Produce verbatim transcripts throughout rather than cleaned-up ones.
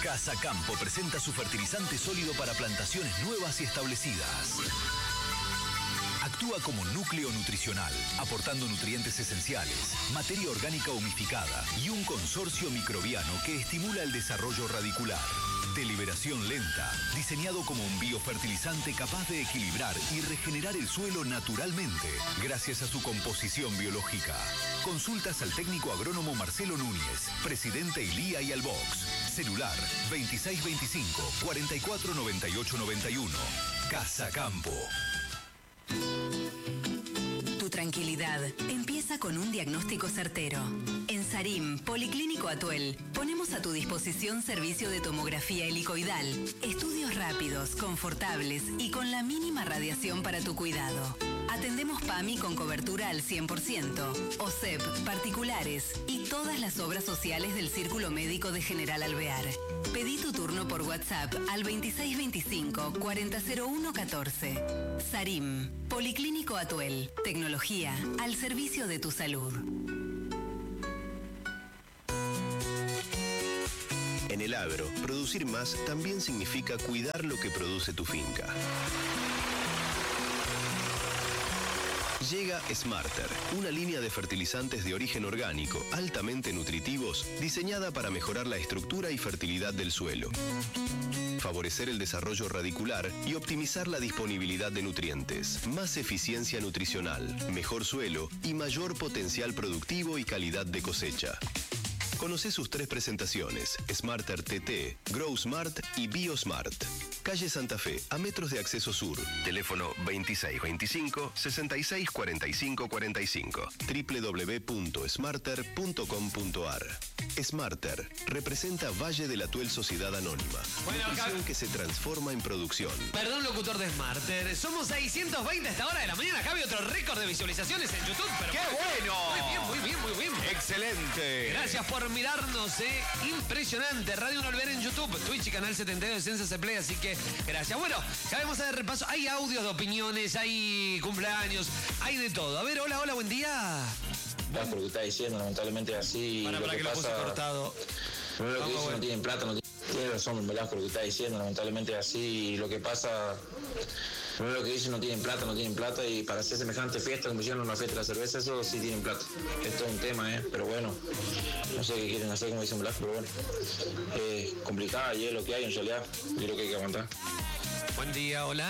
Casa Campo presenta su fertilizante sólido para plantaciones nuevas y establecidas. Actúa como núcleo nutricional, aportando nutrientes esenciales, materia orgánica humificada y un consorcio microbiano que estimula el desarrollo radicular. De liberación lenta, diseñado como un biofertilizante capaz de equilibrar y regenerar el suelo naturalmente, gracias a su composición biológica. Consultas al técnico agrónomo Marcelo Núñez, presidente Ilía y Albox. Celular veintiséis veinticinco, cuarenta y cuatro noventa y ocho noventa y uno. Casa Campo. Tu tranquilidad empieza con un diagnóstico certero. En Sarim, Policlínico Atuel, ponemos a tu disposición servicio de tomografía helicoidal, estudios rápidos, confortables y con la mínima radiación para tu cuidado. Atendemos PAMI con cobertura al cien por ciento, O S E P, particulares y todas las obras sociales del Círculo Médico de General Alvear. Pedí tu turno por WhatsApp al veintiséis veinticinco, cuarenta cero uno catorce. Sarim, Policlínico Atuel, tecnología al servicio de tu salud. En el agro, producir más también significa cuidar lo que produce tu finca. Llega Smarter, una línea de fertilizantes de origen orgánico, altamente nutritivos, diseñada para mejorar la estructura y fertilidad del suelo, favorecer el desarrollo radicular y optimizar la disponibilidad de nutrientes, más eficiencia nutricional, mejor suelo y mayor potencial productivo y calidad de cosecha. Conoce sus tres presentaciones, Smarter T T, Grow Smart y BioSmart. Calle Santa Fe, a metros de acceso sur. Teléfono veintiséis veinticinco, sesenta y seis cuarenta y cinco cuarenta y cinco. doble u doble u doble u punto smarter punto com punto a r. Smarter representa Valle de la Atuel Sociedad Anónima. Bueno, nutrición que se transforma en producción. Perdón, locutor de Smarter. Somos seiscientos veinte a esta hora de la mañana. Acá había otro récord de visualizaciones en YouTube. Pero ¡qué bueno! Muy bien, muy bien, muy bien. ¡Excelente! Gracias por mirarnos, eh. Impresionante. Radio Nolver en YouTube, Twitch y Canal setenta y dos de Sensa Play, así que gracias. Bueno, ya vamos a dar repaso. Hay audios de opiniones, hay cumpleaños, hay de todo. A ver, hola, hola, buen día. Claro, por lo que está diciendo, lamentablemente es así. Para, para lo que, que lo pasa, puse cortado. Lo que Vamos, dice, bueno. no tienen plata, no tienen, tiene razón, Velasco, lo que está diciendo, lamentablemente es así. Y lo que pasa, lo que dicen, no tienen plata, no tienen plata, y para hacer semejante fiesta, como hicieron una fiesta de la cerveza, eso sí tienen plata. Esto es un tema, ¿eh? Pero bueno, no sé qué quieren hacer, como dicen Velasco, pero bueno. Es eh, complicado y es lo que hay en realidad, y es lo que hay que aguantar. Buen día, hola.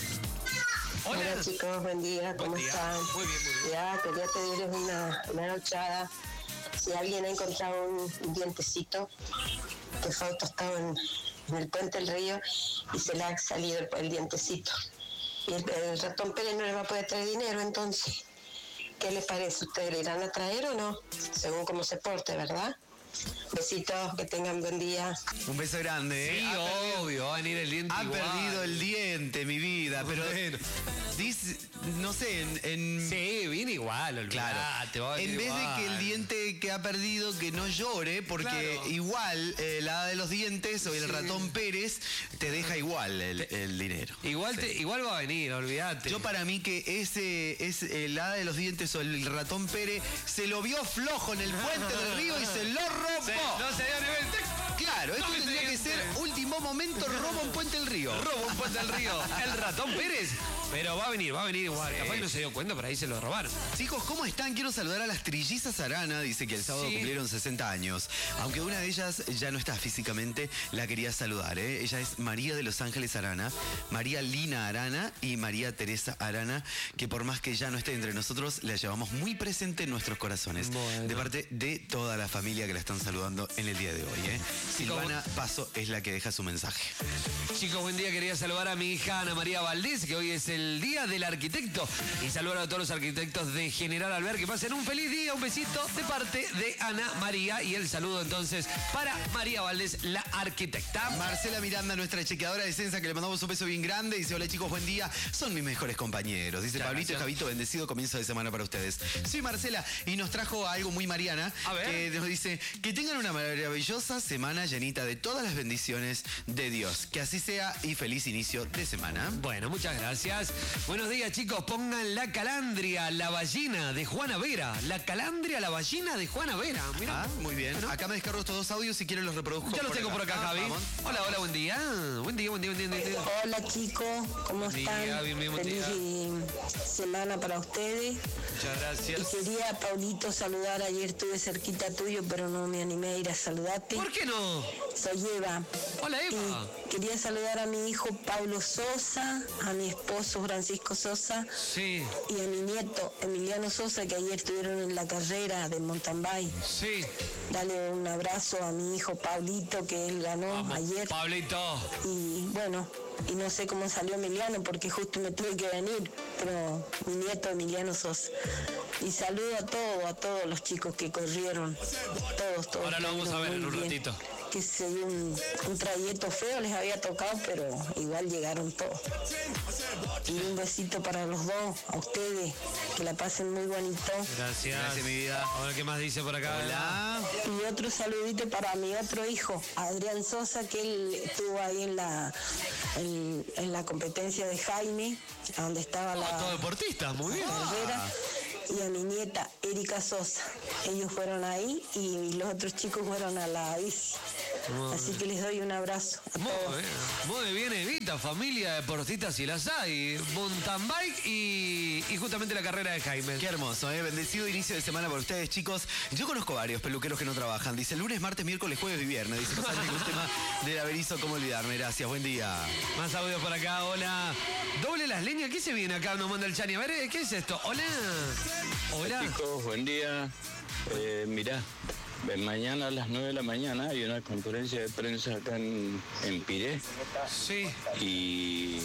Hola. Hola chicos, buen día, ¿cómo Buen día. están? Muy bien, muy bien. Ya quería pedirles una, una nochada. Si alguien ha encontrado un dientecito que fue tostado en, en el puente del río y se le ha salido el, el dientecito. Y el, el ratón Pérez no le va a poder traer dinero, entonces, ¿qué les parece? ¿Ustedes le irán a traer o no? Según cómo se porte, ¿verdad? Besitos, que tengan buen día. Un beso grande, ¿eh? Sí, Ha perdido- obvio, va a venir el diente Ha igual. perdido el diente, mi vida, pero Bueno. dice, no sé, en, en- Sí, viene igual, claro, olvidate, va a venir en vez igual. de que el diente que ha perdido que no llore, porque Claro. igual eh, la hada de los dientes o el Sí. ratón Pérez te deja igual el, el dinero. Igual, Sí. te, igual va a venir, olvídate. Yo para mí que ese es el hada de los dientes o el ratón Pérez se lo vio flojo en el puente del río y se lo robó. Sí, no se dio nivel. Claro, esto No me tendría que siente. ser último momento robo en Puente del Río. Robo un puente del río. El ratón Pérez. Pero va a venir, va a venir igual. Sí. Capaz que no se dio cuenta, pero ahí se lo robaron. Chicos, ¿cómo están? Quiero saludar a las trillizas Arana. Dice que el sábado Sí. cumplieron sesenta años. Aunque una de ellas ya no está físicamente, la quería saludar. ¿eh? Ella es María de los Ángeles Arana, María Lina Arana y María Teresa Arana, que por más que ya no esté entre nosotros, la llevamos muy presente en nuestros corazones. Bueno. De parte de toda la familia que la están saludando en el día de hoy. ¿eh? Silvana Paso es la que deja su mensaje. Chicos, buen día. Quería saludar a mi hija Ana María Valdés, que hoy es el Día del Arquitecto. Y saludar a todos los arquitectos de General Alvear. Que pasen un feliz día, un besito de parte de Ana María. Y el saludo entonces para María Valdés, la arquitecta. Marcela Miranda, nuestra chequeadora de Sensa, que le mandamos un beso bien grande. Dice, hola chicos, buen día. Son mis mejores compañeros. Dice Muchas Pablito y gracias. Javito, bendecido comienzo de semana para ustedes. Soy Marcela y nos trajo algo muy mariana. A ver. Que nos dice, que tengan una maravillosa semana llenita de todas las bendiciones de Dios. Que así sea y feliz inicio de semana. Bueno, muchas gracias. gracias. Buenos días, chicos. Pongan La Calandria, la ballena de Juana Vera. La Calandria, la ballena de Juana Vera. Mirá. Ah, muy bien. Bueno. Acá me descargo estos dos audios, si quieren los reproduzco. Ya los tengo por acá, ah, Javi. Vamos. Hola, hola, buen día. Buen día, buen día, buen día. Buen día. Hola chicos, ¿cómo Buen están? día, bien, bien, buen Feliz día. semana para ustedes. Muchas gracias. Y quería, Paulito, saludar. Ayer estuve cerquita tuyo, pero no me animé a ir a saludarte. ¿Por qué no? Soy Eva. Hola, Eva. Y quería saludar a mi hijo Pablo Sosa, a mi esposo Francisco Sosa Sí, y a mi nieto Emiliano Sosa, que ayer estuvieron en la carrera de mountain bike. sí. Dale un abrazo a mi hijo Paulito, que él ganó Vamos, ayer. Pablito. Y bueno, y no sé cómo salió Emiliano porque justo me tuve que venir, pero mi nieto Emiliano Sosa. Y saludo a todos, a todos los chicos que corrieron, todos, todos. Ahora lo vamos a ver en un muy bien. ratito. Que se dio un, un trayecto feo, les había tocado, pero igual llegaron todos. Y un besito para los dos, a ustedes, que la pasen muy bonito. Gracias. Gracias, mi vida. A ver qué más dice por acá. Hola. Y otro saludito para mi otro hijo, Adrián Sosa, que él estuvo ahí en la en, en la competencia de Jaime, donde estaba la Todo deportista, muy bien. carrera, y a mi nieta Erika Sosa. Ellos fueron ahí y los otros chicos fueron a la bici. Muy Así que les doy un abrazo a Muy todos. bien, muy bien, Evita, familia deportistas si las hay, mountain bike y, y justamente la carrera de Jaime. Qué hermoso, ¿eh? Bendecido inicio de semana para ustedes, chicos. Yo conozco varios peluqueros que no trabajan. Dice lunes, martes, miércoles, jueves y viernes. Dice, pasar el tema del averizo, ¿cómo olvidarme? Gracias, buen día. Más audios por acá, hola. Doble las leñas, ¿qué se viene acá? Nos manda el Chani. A ver, eh, ¿qué es esto? Hola. Hola. Chicos, buen día. Eh, mirá, eh, mañana a las nueve de la mañana hay una conferencia de prensa acá en, en Piré Sí. y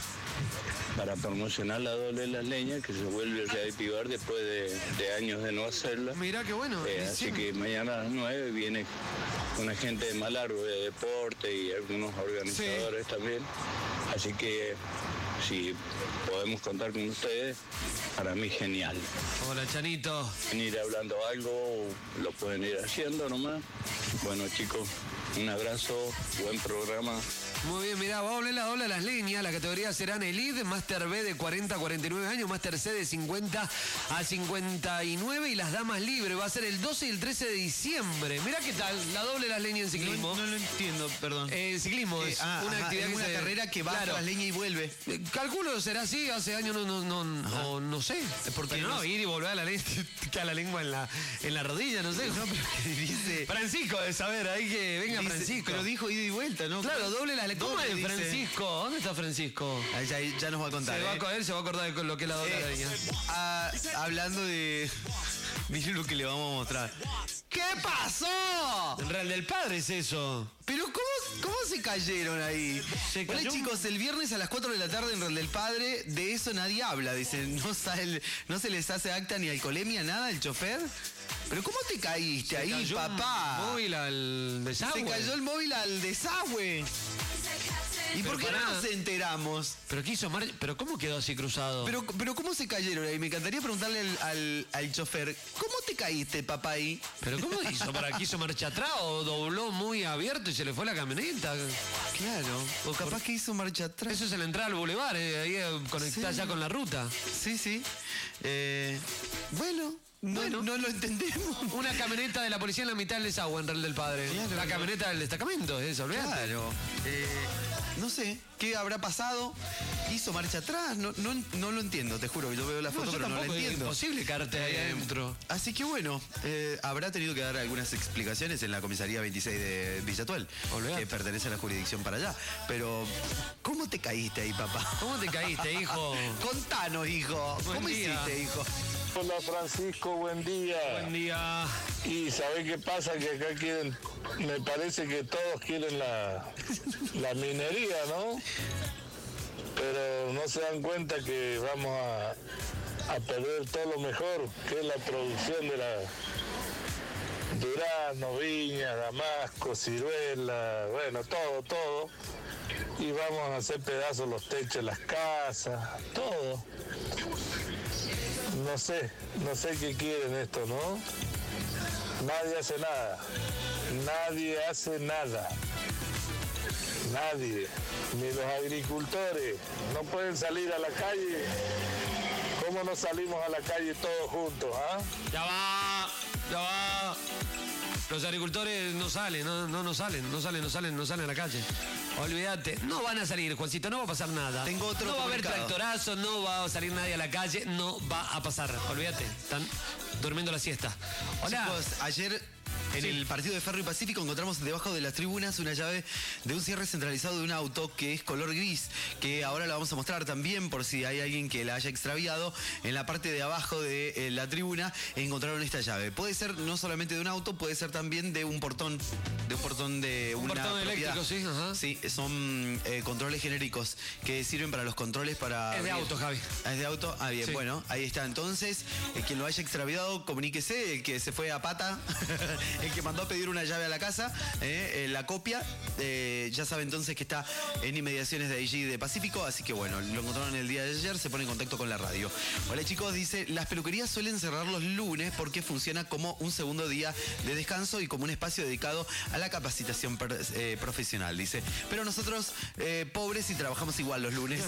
para promocionar la doble de las leñas que se vuelve a reactivar después de, de años de no hacerla. Mirá qué bueno. Eh, así Sí. que mañana a las nueve viene una gente de Malargo de deporte y algunos organizadores también. Así que si podemos contar con ustedes, para mí genial. Hola, Chanito. Ir hablando algo, lo pueden ir haciendo nomás. Bueno, chicos, un abrazo, buen programa. Muy bien, mirá, va a volver la doble a las líneas. La categoría serán Elite, Master B de cuarenta a cuarenta y nueve años, Master C de cincuenta a cincuenta y nueve y las damas libres. Va a ser el doce y el trece de diciembre. Mirá qué tal, la doble de las líneas en ciclismo. No, no lo entiendo, perdón. Eh, ciclismo Eh, es ah, una ajá, actividad es que una se- carrera que va Claro. a las leñas y vuelve. Eh, Calculo será así, hace años no, no, no, no, no sé. Porque Pero no, no- ir y volver a la lengua, a la lengua en la, en la rodilla, no sé. No, pero que dice... Francisco, de saber, ahí que venga dice- Francisco. Pero dijo ida y vuelta, ¿no? Claro, doble la ¿Cómo Doble, es dice. Francisco? ¿Dónde está Francisco? Ah, ya, ya nos va a contar. Se va a ¿eh? acordar, se va a acordar de lo que es la doble de la Eh, leña. ah, hablando de... Miren lo que le vamos a mostrar. ¿Qué pasó? En Real del Padre es eso. Pero ¿cómo, cómo se cayeron ahí? Se Hola cayó un- chicos, el viernes a las cuatro de la tarde en Real del Padre, de eso nadie habla. Dicen, no, sale- no se les hace acta ni alcoholemia, nada, el chofer. Pero ¿cómo te caíste ahí, Cayó un papá? móvil al desagüe. Se cayó el móvil al desagüe. ¿Y Pero por qué pará. no nos enteramos? Pero quiso mar... pero ¿cómo quedó así cruzado? Pero, pero ¿cómo se cayeron ahí? Me encantaría preguntarle al, al, al chofer, ¿cómo te caíste, papá, ahí? ¿Pero cómo hizo? ¿Para que hizo marcha atrás o dobló muy abierto y se le fue la camioneta? Claro. O capaz que hizo marcha atrás. Eso es la entrada al bulevar, eh, ahí eh, conectada Sí. ya con la ruta. Sí, sí. Eh, bueno, no, Bueno. no lo entendemos. Una camioneta de la policía en la mitad del desagüe en Real del Padre. Claro. La camioneta del destacamento, eso, olvidate. Claro. Eh, no sé, ¿qué habrá pasado? ¿Hizo marcha atrás? No, no, no lo entiendo, te juro. Yo veo la No, foto, yo pero no la tampoco, es entiendo. imposible caerte ahí Eh, adentro. Así que bueno, eh, habrá tenido que dar algunas explicaciones en la comisaría veintiséis de Villatuel, Olvidate. que pertenece a la jurisdicción para allá. Pero, ¿cómo te caíste ahí, papá? ¿Cómo te caíste, hijo? Contanos, hijo. Buen ¿Cómo día. hiciste, hijo? Hola Francisco, buen día. Buen día. Y ¿sabés qué pasa? Que acá quieren, me parece que todos quieren la, la minería, ¿no? Pero no se dan cuenta que vamos a, a perder todo lo mejor, que es la producción de la durazno, viña, damasco, ciruela, bueno, todo, todo. Y vamos a hacer pedazos los techos de las casas, todo. No sé, no sé qué quieren esto, ¿no? Nadie hace nada. Nadie hace nada. Nadie, ni los agricultores, no pueden salir a la calle. ¿Cómo no salimos a la calle todos juntos, ah? Ya va, ya va. Los agricultores no salen, no, no, no salen, no salen, no salen, no salen a la calle. Olvídate, no van a salir, Juancito, no va a pasar nada. Tengo otro No va a haber comunicado. tractorazo, no va a salir nadie a la calle, no va a pasar. Olvídate, están durmiendo la siesta. Hola. Chicos, ayer en Sí. el partido de Ferro y Pacífico encontramos debajo de las tribunas una llave de un cierre centralizado de un auto que es color gris, que ahora la vamos a mostrar también por si hay alguien que la haya extraviado. En la parte de abajo de eh, la tribuna encontraron esta llave. Puede ser no solamente de un auto, puede ser también de un portón, de un portón de Un una portón propiedad. eléctrico, sí, ajá. Sí, son eh, controles genéricos que sirven para los controles para... Es de abrir. auto, Javi. Ah, ¿es de auto? Ah, bien, Sí. bueno, ahí está. Entonces, el quien lo haya extraviado, comuníquese, el que se fue a pata, el que mandó a pedir una llave a la casa, eh, eh, la copia, eh, ya sabe entonces que está en inmediaciones de allí de Pacífico, así que bueno, lo encontraron el día de ayer, se pone en contacto con la radio. Hola chicos, dice, las peluquerías suelen cerrar los lunes porque funciona como un segundo día de descanso y como un espacio dedicado a la capacitación per- eh, profesional, dice. Pero nosotros, eh, pobres, y trabajamos igual los lunes.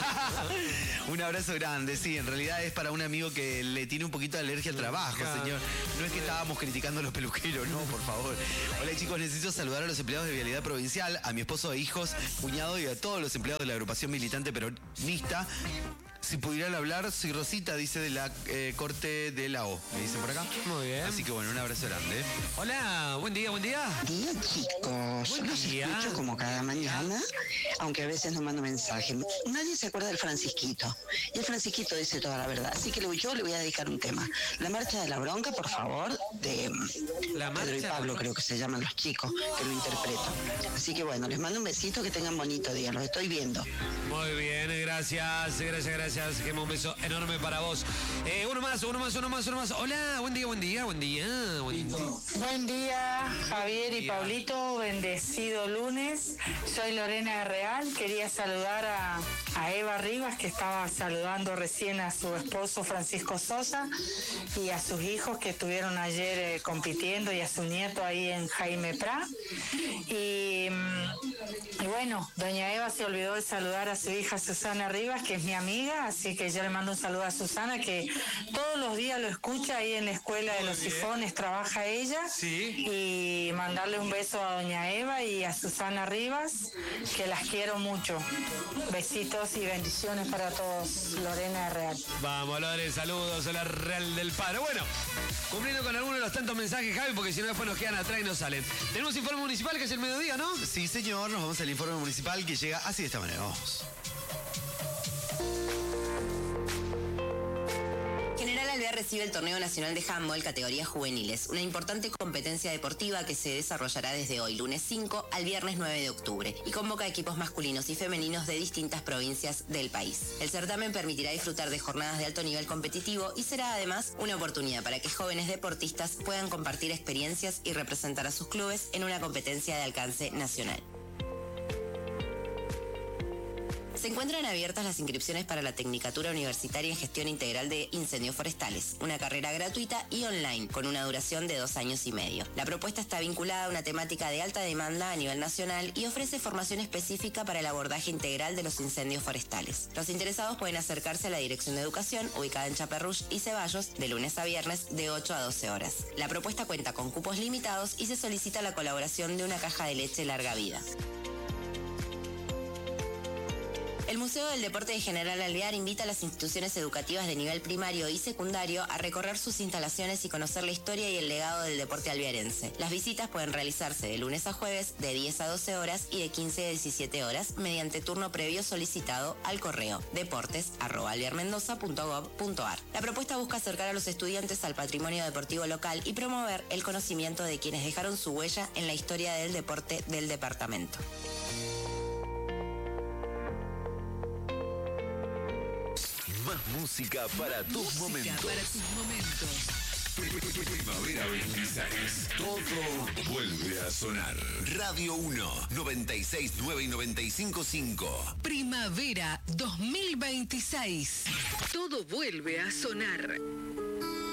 Un abrazo grande, sí, en realidad es para un amigo que le tiene un poquito de alergia al trabajo, Claro. señor. No es que estábamos criticando a los peluqueros, no, por favor. Hola chicos, necesito saludar a los empleados de Vialidad Provincial, a mi esposo e hijos, cuñado y a todos los empleados de la agrupación militante peronista. Si pudieran hablar, soy Rosita, dice de la eh, corte de la O. Me dicen por acá. Muy bien. Así que bueno, un abrazo grande. Hola, buen día, buen día. Día, chicos. Buen Los día. escucho como cada mañana, aunque a veces no mando mensaje. Nadie se acuerda del Francisquito. Y el Francisquito dice toda la verdad. Así que le- yo le voy a dedicar un tema. La marcha de la bronca, por favor, de La Pedro y marcha- Pablo, creo que se llaman los chicos, que lo interpreto. Así que bueno, les mando un besito, que tengan bonito día. Los estoy viendo. Muy bien, gracias, gracias, gracias. Que un beso enorme para vos. Eh, uno más, uno más, uno más, uno más. Hola, buen día, buen día, buen día. Buen día. Buen día, Javier y Pablito, bendecido lunes. Soy Lorena Real, quería saludar a, a Eva Rivas, que estaba saludando recién a su esposo Francisco Sosa y a sus hijos que estuvieron ayer eh, compitiendo y a su nieto ahí en Jaime Prat. Y, mm, y bueno, doña Eva se olvidó de saludar a su hija Susana Rivas, que es mi amiga, así que yo le mando un saludo a Susana, que todos los días lo escucha ahí en la escuela de los sifones, trabaja ella. Sí. Y mandarle un beso a doña Eva y a Susana Rivas, que las quiero mucho. Besitos y bendiciones para todos. Lorena Real. Vamos, Lore, saludos a la Real del Paro. Bueno, cumpliendo con algunos de los tantos mensajes, Javi, porque si no después nos quedan atrás y no salen. Tenemos informe municipal que es el mediodía, ¿no? Sí, señor, nos vamos al informe municipal que llega así de esta manera. Vamos. General Alvear recibe el Torneo Nacional de Handball categorías juveniles, una importante competencia deportiva que se desarrollará desde hoy, lunes cinco, al viernes nueve de octubre, y convoca a equipos masculinos y femeninos de distintas provincias del país. El certamen permitirá disfrutar de jornadas de alto nivel competitivo y será además una oportunidad para que jóvenes deportistas puedan compartir experiencias y representar a sus clubes en una competencia de alcance nacional. Se encuentran abiertas las inscripciones para la Tecnicatura Universitaria en Gestión Integral de Incendios Forestales, una carrera gratuita y online con una duración de dos años y medio. La propuesta está vinculada a una temática de alta demanda a nivel nacional y ofrece formación específica para el abordaje integral de los incendios forestales. Los interesados pueden acercarse a la Dirección de Educación, ubicada en Chaperrush y Ceballos, de lunes a viernes de ocho a doce horas. La propuesta cuenta con cupos limitados y se solicita la colaboración de una caja de leche larga vida. El Museo del Deporte de General Alvear invita a las instituciones educativas de nivel primario y secundario a recorrer sus instalaciones y conocer la historia y el legado del deporte alvearense. Las visitas pueden realizarse de lunes a jueves de diez a doce horas y de quince a diecisiete horas mediante turno previo solicitado al correo deportes arroba alvearmendoza punto gob punto ar. La propuesta busca acercar a los estudiantes al patrimonio deportivo local y promover el conocimiento de quienes dejaron su huella en la historia del deporte del departamento. Más música para tus Música momentos. para tus momentos. Primavera veintiséis. Todo vuelve a sonar. Radio uno, noventa y seis punto nueve y noventa y cinco punto cinco. Primavera dos mil veintiséis. Todo vuelve a sonar.